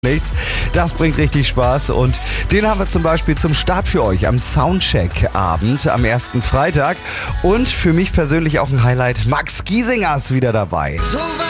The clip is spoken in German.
nichts. Das bringt richtig Spaß und den haben wir zum Beispiel zum Start für euch am Soundcheck-Abend am ersten Freitag. Und für mich persönlich auch ein Highlight, Max Giesinger ist wieder dabei.